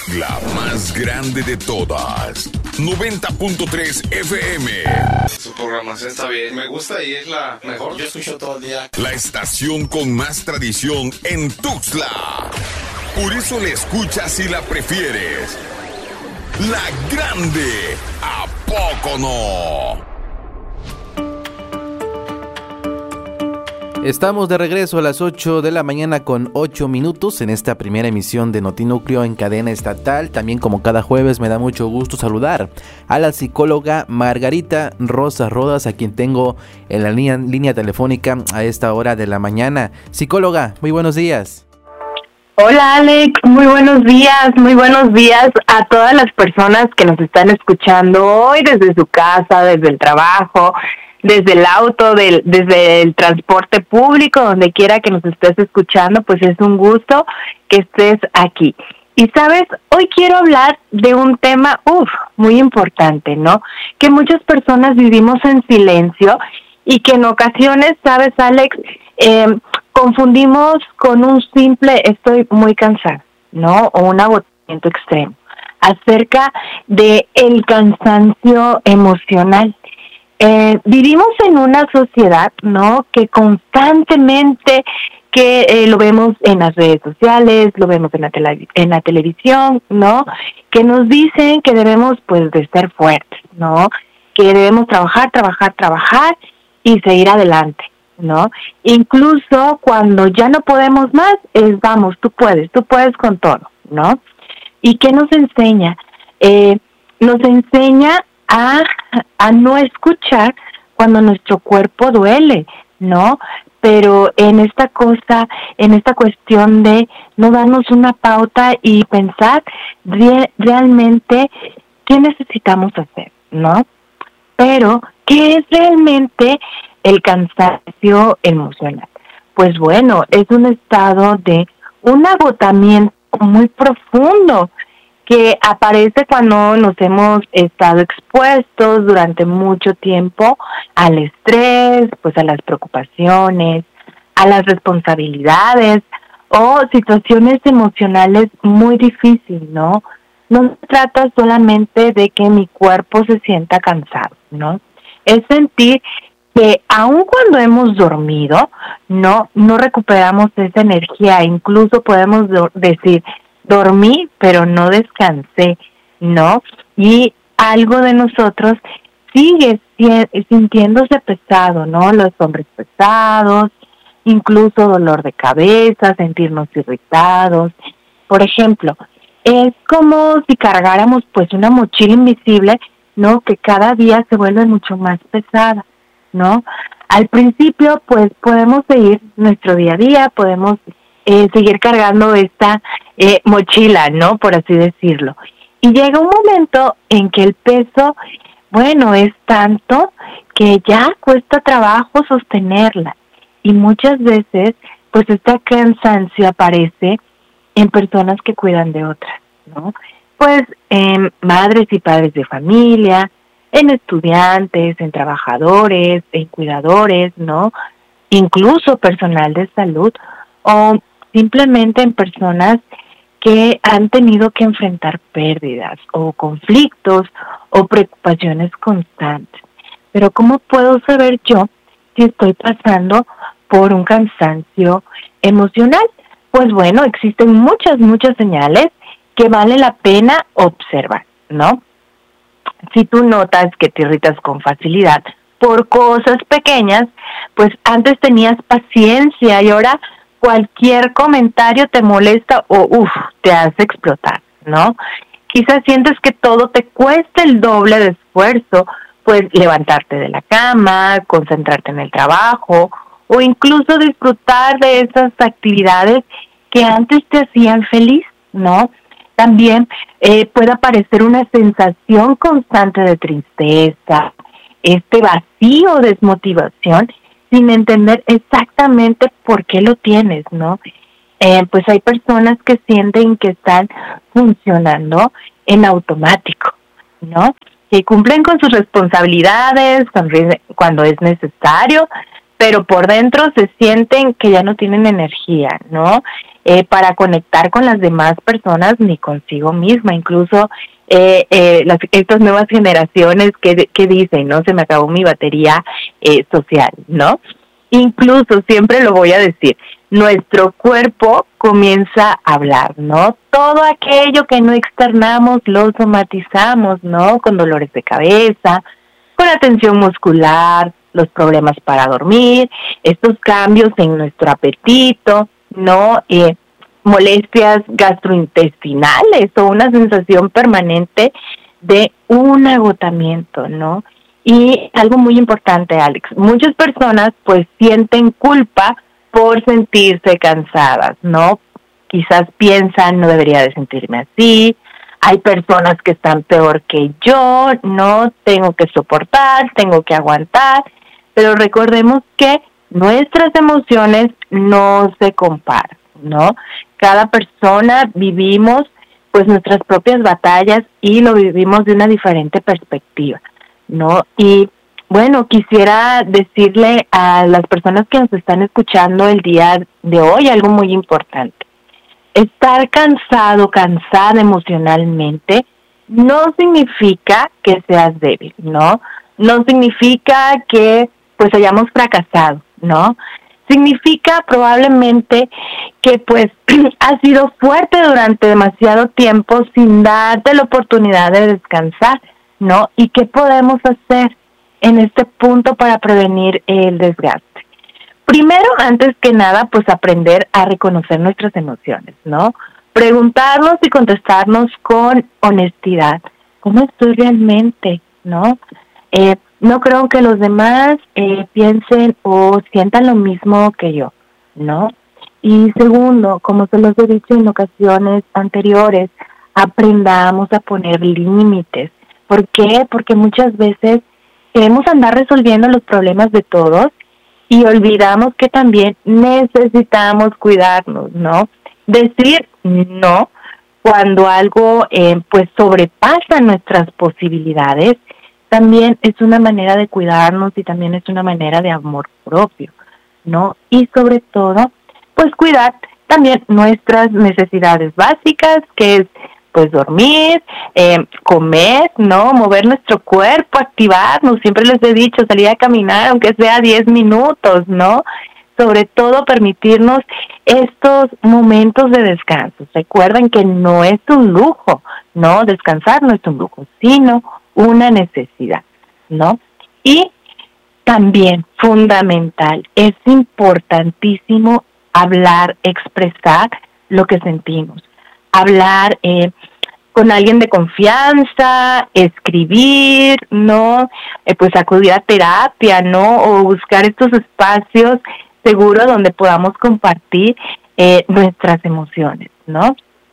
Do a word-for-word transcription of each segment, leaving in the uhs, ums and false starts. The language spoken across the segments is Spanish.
La más grande de todas. noventa punto tres F M. Su programación está bien. Me gusta y es la mejor. Yo escucho todo el día. La estación con más tradición en Tuxtla. Por eso la escuchas y la prefieres. La grande. ¿A poco no? Estamos de regreso a las ocho de la mañana con ocho minutos en esta primera emisión de Notinúcleo en cadena estatal. También, como cada jueves, me da mucho gusto saludar a la psicóloga Margarita Rosa Rodas, a quien tengo en la línea, línea telefónica a esta hora de la mañana. Psicóloga, muy buenos días. Hola Alex, muy buenos días, muy buenos días a todas las personas que nos están escuchando hoy desde su casa, desde el trabajo, desde el auto, del, desde el transporte público, donde quiera que nos estés escuchando, pues es un gusto que estés aquí. Y sabes, hoy quiero hablar de un tema, uff, muy importante, ¿no? Que muchas personas vivimos en silencio y que en ocasiones, sabes Alex, eh, confundimos con un simple estoy muy cansado, ¿no? O un agotamiento extremo, acerca de el cansancio emocional. Eh, vivimos en una sociedad, ¿no?, que constantemente, que eh, lo vemos en las redes sociales, lo vemos en la, tele, en la televisión, ¿no?, que nos dicen que debemos, pues, de ser fuertes, ¿no?, que debemos trabajar, trabajar, trabajar y seguir adelante, ¿no? Incluso cuando ya no podemos más, es vamos, tú puedes, tú puedes con todo, ¿no? ¿Y qué nos enseña? Eh, nos enseña A, a no escuchar cuando nuestro cuerpo duele, ¿no? Pero en esta cosa, en esta cuestión de no darnos una pauta y pensar re- realmente qué necesitamos hacer, ¿no? Pero, ¿qué es realmente el cansancio emocional? Pues bueno, es un estado de un agotamiento muy profundo que aparece cuando nos hemos estado expuestos durante mucho tiempo al estrés, pues a las preocupaciones, a las responsabilidades o situaciones emocionales muy difíciles, ¿no? No se trata solamente de que mi cuerpo se sienta cansado, ¿no? Es sentir que aun cuando hemos dormido, no, no recuperamos esa energía, incluso podemos do- decir, dormí, pero no descansé, ¿no? Y algo de nosotros sigue sintiéndose pesado, ¿no? Los hombros pesados, incluso dolor de cabeza, sentirnos irritados. Por ejemplo, es como si cargáramos pues una mochila invisible, ¿no? Que cada día se vuelve mucho más pesada, ¿no? Al principio, pues podemos seguir nuestro día a día, podemos eh, seguir cargando esta eh, mochila, ¿no? Por así decirlo. Y llega un momento en que el peso, bueno, es tanto que ya cuesta trabajo sostenerla. Y muchas veces, pues este cansancio aparece en personas que cuidan de otras, ¿no? Pues en madres y padres de familia, en estudiantes, en trabajadores, en cuidadores, ¿no? Incluso personal de salud o simplemente en personas que han tenido que enfrentar pérdidas o conflictos o preocupaciones constantes. Pero ¿cómo puedo saber yo si estoy pasando por un cansancio emocional? Pues bueno, existen muchas, muchas señales que vale la pena observar, ¿no? Si tú notas que te irritas con facilidad por cosas pequeñas, pues antes tenías paciencia y ahora cualquier comentario te molesta o uff, te hace explotar, ¿no? Quizás sientes que todo te cuesta el doble de esfuerzo, pues levantarte de la cama, concentrarte en el trabajo o incluso disfrutar de esas actividades que antes te hacían feliz, ¿no? También eh, puede aparecer una sensación constante de tristeza, este vacío, desmotivación, sin entender exactamente por qué lo tienes, ¿no? Eh, pues hay personas que sienten que están funcionando en automático, ¿no? Que cumplen con sus responsabilidades cuando es necesario, pero por dentro se sienten que ya no tienen energía, ¿no? eh, para conectar con las demás personas ni consigo misma. Incluso eh, eh, las, estas nuevas generaciones que, que dicen, ¿no? Se me acabó mi batería eh, social, ¿no? Incluso, siempre lo voy a decir, nuestro cuerpo comienza a hablar, ¿no? Todo aquello que no externamos lo somatizamos, ¿no? Con dolores de cabeza, con la tensión muscular, los problemas para dormir, estos cambios en nuestro apetito, ¿no? Eh, molestias gastrointestinales o una sensación permanente de un agotamiento, ¿no? Y algo muy importante, Alex, muchas personas pues sienten culpa por sentirse cansadas, ¿no? Quizás piensan, no debería de sentirme así, hay personas que están peor que yo, no, tengo que soportar, tengo que aguantar, pero recordemos que nuestras emociones no se comparan, ¿no? Cada persona vivimos pues nuestras propias batallas y lo vivimos de una diferente perspectiva, ¿no? Y bueno, quisiera decirle a las personas que nos están escuchando el día de hoy algo muy importante. Estar cansado, cansada emocionalmente, no significa que seas débil, ¿no? No significa que pues hayamos fracasado, ¿no? Significa probablemente que pues has sido fuerte durante demasiado tiempo sin darte la oportunidad de descansar, ¿no? ¿Y qué podemos hacer en este punto para prevenir el desgaste? Primero, antes que nada, pues aprender a reconocer nuestras emociones, ¿no? Preguntarnos y contestarnos con honestidad. ¿Cómo estoy realmente, no? Eh, no creo que los demás eh, piensen o sientan lo mismo que yo, ¿no? Y segundo, como se los he dicho en ocasiones anteriores, aprendamos a poner límites. ¿Por qué? Porque muchas veces queremos andar resolviendo los problemas de todos y olvidamos que también necesitamos cuidarnos, ¿no? Decir no cuando algo eh, pues sobrepasa nuestras posibilidades también es una manera de cuidarnos y también es una manera de amor propio, ¿no? Y sobre todo, pues cuidar también nuestras necesidades básicas, que es pues dormir, eh, comer, ¿no? Mover nuestro cuerpo, activarnos, siempre les he dicho, salir a caminar, aunque sea diez minutos, ¿no? Sobre todo permitirnos estos momentos de descanso. Recuerden que no es un lujo, ¿no? Descansar no es un lujo, sino una necesidad, ¿no? Y también, fundamental, es importantísimo hablar, expresar lo que sentimos. Hablar eh, con alguien de confianza, escribir, ¿no? Eh, pues acudir a terapia, ¿no? O buscar estos espacios seguros donde podamos compartir eh, nuestras emociones, ¿no?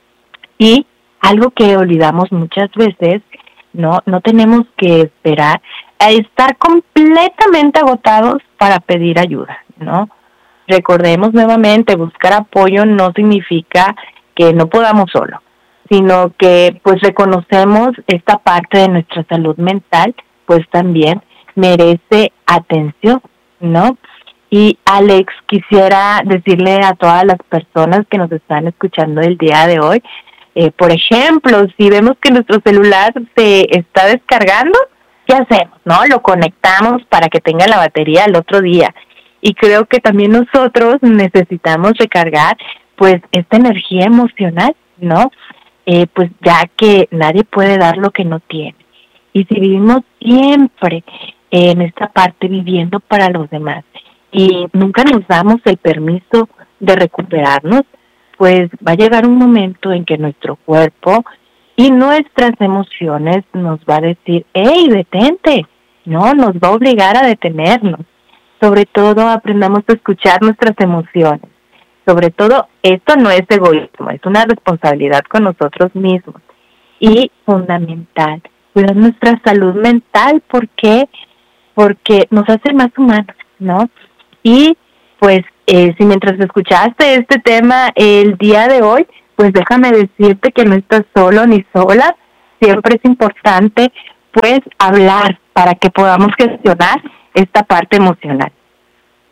Y algo que olvidamos muchas veces, ¿no? No tenemos que esperar a estar completamente agotados para pedir ayuda, ¿no? Recordemos nuevamente, buscar apoyo no significa que no podamos solo, sino que pues reconocemos esta parte de nuestra salud mental, pues también merece atención, ¿no? Y Alex, quisiera decirle a todas las personas que nos están escuchando el día de hoy, eh, por ejemplo, si vemos que nuestro celular se está descargando, ¿qué hacemos? ¿No? Lo conectamos para que tenga la batería el otro día. Y creo que también nosotros necesitamos recargar pues esta energía emocional, ¿no? Eh, pues ya que nadie puede dar lo que no tiene. Y si vivimos siempre en esta parte viviendo para los demás y nunca nos damos el permiso de recuperarnos, pues va a llegar un momento en que nuestro cuerpo y nuestras emociones nos va a decir, hey, detente, ¿no? Nos va a obligar a detenernos. Sobre todo, aprendamos a escuchar nuestras emociones. Sobre todo, esto no es egoísmo, es una responsabilidad con nosotros mismos. Y fundamental, cuidar nuestra salud mental, ¿por qué? Porque nos hace más humanos, ¿no? Y pues, eh, si mientras escuchaste este tema el día de hoy, pues déjame decirte que no estás solo ni sola. Siempre es importante, pues, hablar para que podamos gestionar esta parte emocional.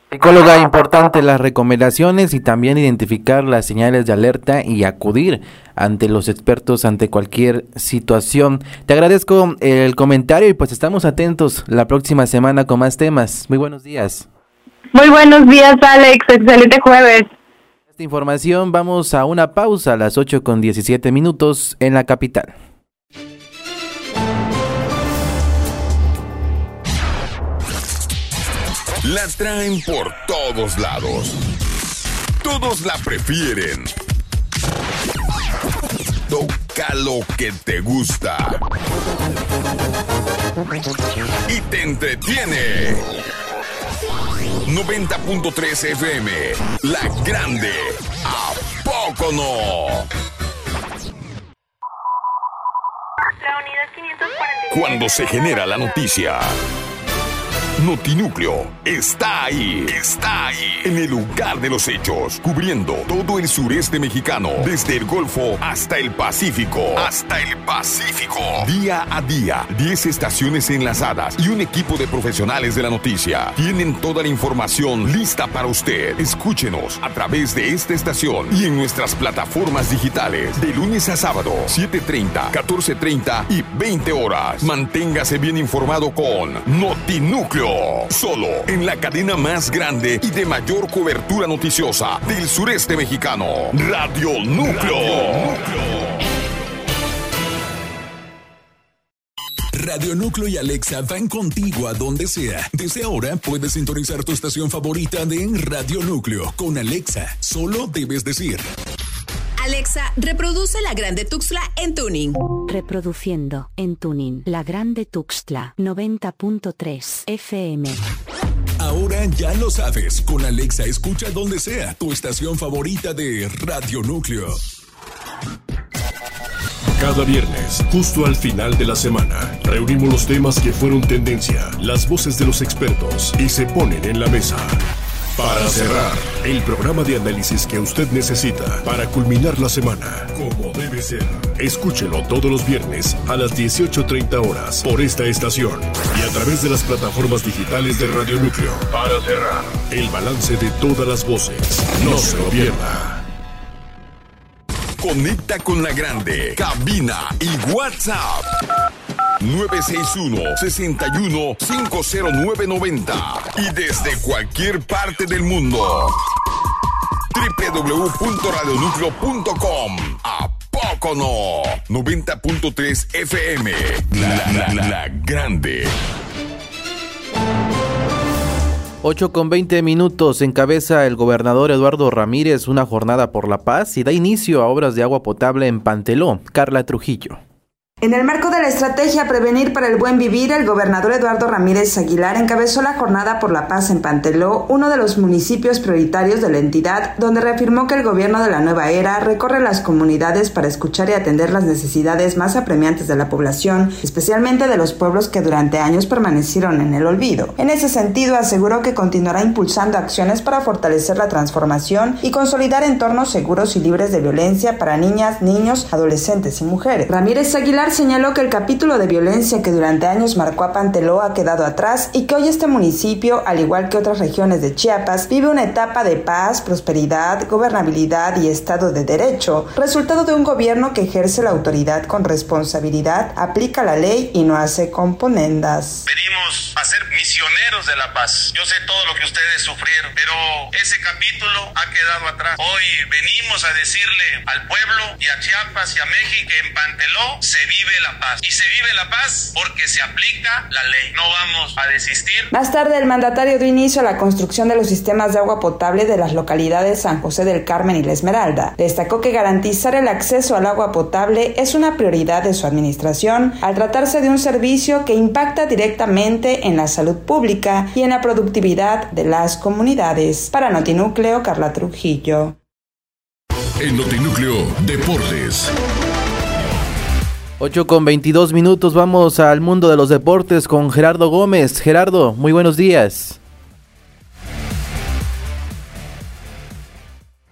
Psicóloga, importante las recomendaciones y también identificar las señales de alerta y acudir ante los expertos ante cualquier situación. Te agradezco el comentario y pues estamos atentos la próxima semana con más temas. Muy buenos días. Muy buenos días, Alex. Excelente jueves. Esta información, vamos a una pausa a las ocho con diecisiete minutos en la capital. La traen por todos lados. Todos la prefieren. Toca lo que te gusta. Y te entretiene. noventa punto tres F M. La Grande. ¿A poco no? Cuando se genera la noticia, Notinúcleo está ahí, está ahí, en el lugar de los hechos, cubriendo todo el sureste mexicano, desde el Golfo hasta el Pacífico, hasta el Pacífico. Día a día, diez estaciones enlazadas y un equipo de profesionales de la noticia tienen toda la información lista para usted. Escúchenos a través de esta estación y en nuestras plataformas digitales, de lunes a sábado, siete treinta, catorce treinta y veinte horas. Manténgase bien informado con Notinúcleo. Solo en la cadena más grande y de mayor cobertura noticiosa del sureste mexicano, Radio Núcleo. Radio Núcleo. Radio Núcleo y Alexa van contigo a donde sea. Desde ahora puedes sintonizar tu estación favorita de Radio Núcleo con Alexa. Solo debes decir: Alexa, reproduce La Grande Tuxtla en tuning. Reproduciendo en tuning La Grande Tuxtla noventa punto tres F M. Ahora ya lo sabes, con Alexa escucha donde sea tu estación favorita de Radio Núcleo. Cada viernes, justo al final de la semana, reunimos los temas que fueron tendencia, las voces de los expertos y se ponen en la mesa. Para cerrar, el programa de análisis que usted necesita para culminar la semana, como debe ser. Escúchelo todos los viernes a las dieciocho treinta horas por esta estación y a través de las plataformas digitales de Radio Núcleo. Para cerrar, el balance de todas las voces. No se lo pierda. Conecta con la Grande, cabina y WhatsApp. nueve seis uno, seis uno, cinco cero nueve nueve cero y desde cualquier parte del mundo doble u doble u doble u punto radio núcleo punto com. ¿A poco no? noventa punto tres F M. La, la, la, la Grande. ocho con veinte minutos, encabeza el gobernador Eduardo Ramírez una jornada por la paz y da inicio a obras de agua potable en Panteló. Carla Trujillo. En el marco de la estrategia Prevenir para el Buen Vivir, el gobernador Eduardo Ramírez Aguilar encabezó la Jornada por la Paz en Panteló, uno de los municipios prioritarios de la entidad, donde reafirmó que el gobierno de la nueva era recorre las comunidades para escuchar y atender las necesidades más apremiantes de la población, especialmente de los pueblos que durante años permanecieron en el olvido. En ese sentido, aseguró que continuará impulsando acciones para fortalecer la transformación y consolidar entornos seguros y libres de violencia para niñas, niños, adolescentes y mujeres. Ramírez Aguilar señaló que el capítulo de violencia que durante años marcó a Panteló ha quedado atrás y que hoy este municipio, al igual que otras regiones de Chiapas, vive una etapa de paz, prosperidad, gobernabilidad y Estado de Derecho, resultado de un gobierno que ejerce la autoridad con responsabilidad, aplica la ley y no hace componendas. Venimos a ser misioneros de la paz. Yo sé todo lo que ustedes sufrieron, pero ese capítulo ha quedado atrás. Hoy venimos a decirle al pueblo y a Chiapas y a México que en Panteló se vive la paz. Y se vive la paz porque se aplica la ley. No vamos a desistir. Más tarde, el mandatario dio inicio a la construcción de los sistemas de agua potable de las localidades San José del Carmen y La Esmeralda. Destacó que garantizar el acceso al agua potable es una prioridad de su administración, al tratarse de un servicio que impacta directamente en la salud pública y en la productividad de las comunidades. Para Notinúcleo, Carla Trujillo. En Notinúcleo, Deportes. ocho con veintidós minutos, vamos al mundo de los deportes con Gerardo Gómez. Gerardo, muy buenos días.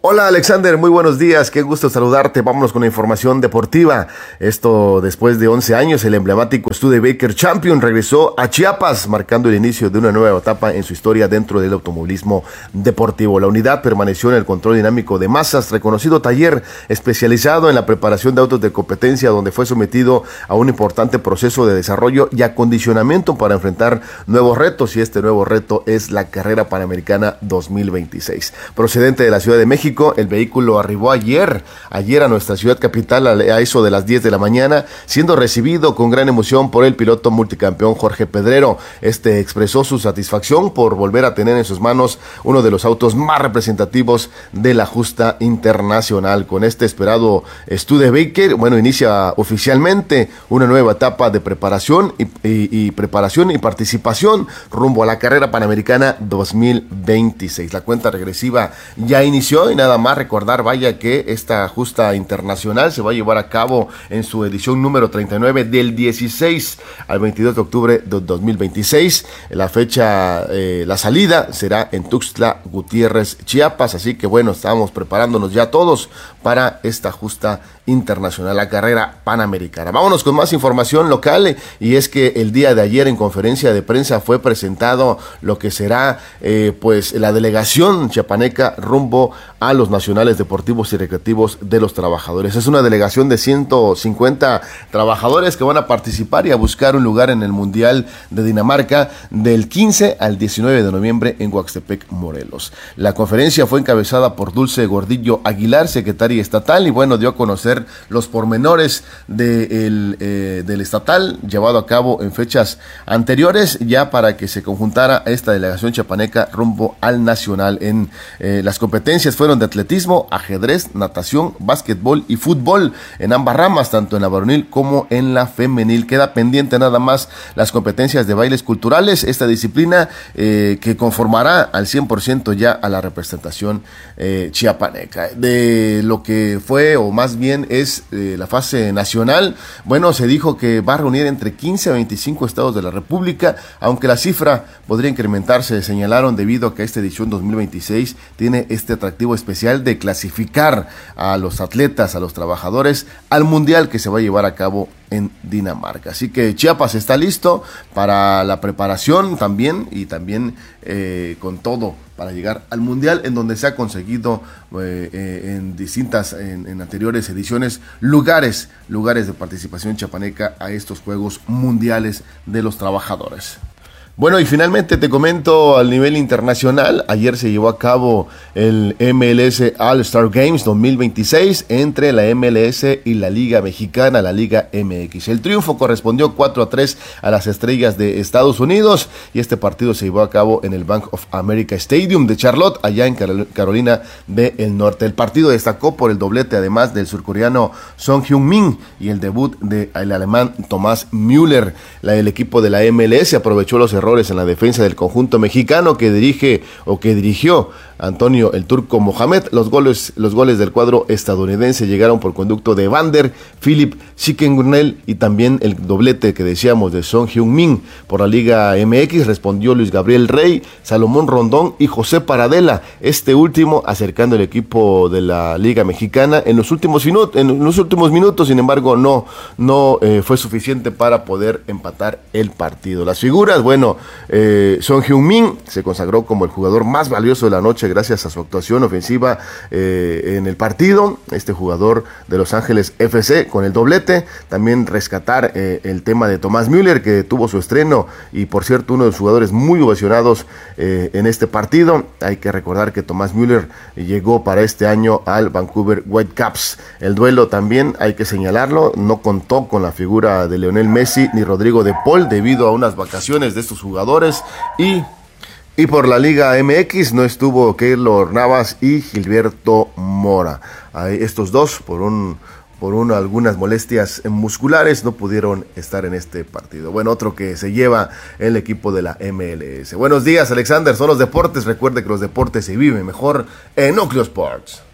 Hola Alexander, muy buenos días, qué gusto saludarte. Vámonos con la información deportiva. Esto después de once años, el emblemático Studebaker Champion regresó a Chiapas, marcando el inicio de una nueva etapa en su historia dentro del automovilismo deportivo. La unidad permaneció en el control dinámico de masas, reconocido taller especializado en la preparación de autos de competencia, donde fue sometido a un importante proceso de desarrollo y acondicionamiento para enfrentar nuevos retos, y este nuevo reto es la Carrera Panamericana dos mil veintiséis. Procedente de la Ciudad de México, el vehículo arribó ayer, ayer a nuestra ciudad capital a eso de las diez de la mañana, siendo recibido con gran emoción por el piloto multicampeón Jorge Pedrero. Este expresó su satisfacción por volver a tener en sus manos uno de los autos más representativos de la justa internacional. Con este esperado Studebaker, bueno, inicia oficialmente una nueva etapa de preparación y, y, y preparación y participación rumbo a la Carrera Panamericana dos mil veintiséis. La cuenta regresiva ya inició y nada más recordar, vaya, que esta justa internacional se va a llevar a cabo en su edición número treinta y nueve del dieciséis al veintidós de octubre de dos mil veintiséis. La fecha, eh, la salida será en Tuxtla Gutiérrez, Chiapas, así que bueno, estamos preparándonos ya todos para esta justa internacional, la Carrera Panamericana. Vámonos con más información local, y es que el día de ayer en conferencia de prensa fue presentado lo que será eh, pues la delegación chiapaneca rumbo a los nacionales deportivos y recreativos de los trabajadores. Es una delegación de ciento cincuenta trabajadores que van a participar y a buscar un lugar en el Mundial de Dinamarca del quince al diecinueve de noviembre en Huaxtepec, Morelos. La conferencia fue encabezada por Dulce Gordillo Aguilar, secretaria estatal, y bueno, dio a conocer los pormenores de el, eh, del estatal llevado a cabo en fechas anteriores, ya para que se conjuntara esta delegación chiapaneca rumbo al nacional. En eh, las competencias fueron de atletismo, ajedrez, natación, básquetbol y fútbol en ambas ramas, tanto en la varonil como en la femenil. Queda pendiente nada más las competencias de bailes culturales, esta disciplina eh, que conformará al cien por ciento ya a la representación eh, chiapaneca. De lo que fue, o más bien es eh, la fase nacional, bueno, se dijo que va a reunir entre quince a veinticinco estados de la República, aunque la cifra podría incrementarse, señalaron, debido a que esta edición dos mil veintiséis tiene este atractivo especial de clasificar a los atletas, a los trabajadores, al Mundial que se va a llevar a cabo en Dinamarca. Así que Chiapas está listo para la preparación también, y también eh, con todo para llegar al Mundial, en donde se ha conseguido eh, eh, en distintas, en, en anteriores ediciones, lugares, lugares de participación chiapaneca a estos Juegos Mundiales de los Trabajadores. Bueno, y finalmente te comento al nivel internacional, ayer se llevó a cabo el M L S All-Star Games dos mil veintiséis entre la M L S y la Liga Mexicana, la Liga M X. El triunfo correspondió cuatro a tres a las Estrellas de Estados Unidos, y este partido se llevó a cabo en el Bank of America Stadium de Charlotte, allá en Carolina del Norte. El partido destacó por el doblete, además del surcoreano Song Hyun-min, y el debut del alemán Thomas Müller. La, el equipo de la M L S aprovechó los errores en la defensa del conjunto mexicano que dirige o que dirigió Antonio el Turco Mohamed. Los goles, los goles del cuadro estadounidense llegaron por conducto de Evander, Philip Sickengrunel, y también el doblete que decíamos de Song Hyun-min. Por la Liga M X respondió Luis Gabriel Rey, Salomón Rondón y José Paradela, este último acercando el equipo de la Liga Mexicana en los últimos minutos, en los últimos minutos. Sin embargo, no, no eh, fue suficiente para poder empatar el partido. Las figuras, bueno, eh, Song Hyun-min se consagró como el jugador más valioso de la noche gracias a su actuación ofensiva eh, en el partido. Este jugador de Los Ángeles F C con el doblete. También rescatar eh, el tema de Thomas Müller, que tuvo su estreno y, por cierto, uno de los jugadores muy ovacionados eh, en este partido. Hay que recordar que Thomas Müller llegó para este año al Vancouver Whitecaps. El duelo también, hay que señalarlo, no contó con la figura de Lionel Messi ni Rodrigo de Paul debido a unas vacaciones de estos jugadores, y Y por la Liga M X no estuvo Keylor Navas y Gilberto Mora. Estos dos, por un por un, algunas molestias musculares, no pudieron estar en este partido. Bueno, otro que se lleva el equipo de la M L S. Buenos días, Alexander, son los deportes. Recuerde que los deportes se viven mejor en Núcleo Sports.